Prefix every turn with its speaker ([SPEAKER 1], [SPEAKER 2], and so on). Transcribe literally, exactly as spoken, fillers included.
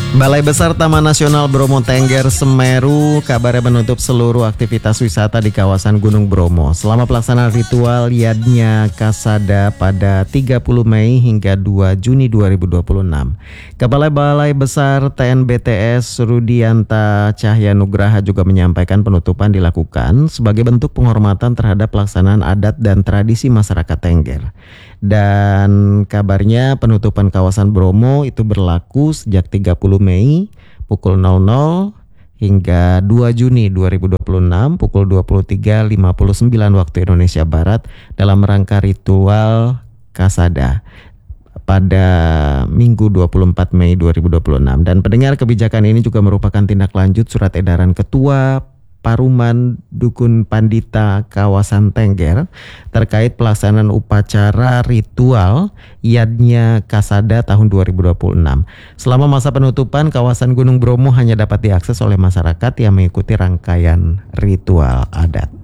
[SPEAKER 1] Balai Besar Taman Nasional Bromo Tengger Semeru kabarnya menutup seluruh aktivitas wisata di kawasan Gunung Bromo selama pelaksanaan ritual Yadnya Kasada pada tiga puluh Mei hingga dua Juni dua ribu dua puluh enam. Kepala Balai Besar T N B T S Rudianta Cahyanugraha juga menyampaikan penutupan dilakukan sebagai bentuk penghormatan terhadap pelaksanaan adat dan tradisi masyarakat Tengger. Dan kabarnya penutupan kawasan Bromo itu berlaku sejak tiga puluh Mei pukul nol nol hingga dua Juni dua ribu dua puluh enam pukul dua puluh tiga lima puluh sembilan waktu Indonesia Barat dalam rangka ritual Kasada pada Minggu dua puluh empat Mei dua ribu dua puluh enam. Dan pendengar, kebijakan ini juga merupakan tindak lanjut surat edaran Ketua Paruman Dukun Pandita kawasan Tengger terkait pelaksanaan upacara ritual Yadnya Kasada tahun dua ribu dua puluh enam. Selama masa penutupan, kawasan Gunung Bromo hanya dapat diakses oleh masyarakat yang mengikuti rangkaian ritual adat.